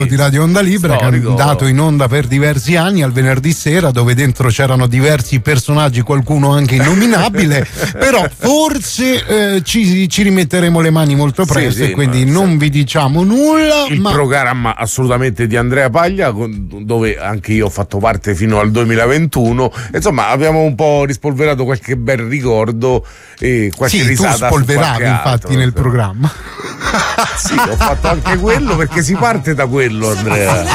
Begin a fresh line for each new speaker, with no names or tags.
di Radio Onda Libera, che è andato in onda per diversi anni al venerdì sera, dove dentro c'erano diversi personaggi, qualcuno anche innominabile, però forse ci rimetteremo le mani molto presto, e quindi non vi diciamo nulla.
Il programma assolutamente di Andrea Paglia, dove anche io ho fatto parte fino al 2021, insomma abbiamo un po' rispolverato qualche bel ricordo e qualche risata.
Tu spolveravi infatti nel programma.
Sì, ho fatto anche quello, perché si parte da quello, Andrea.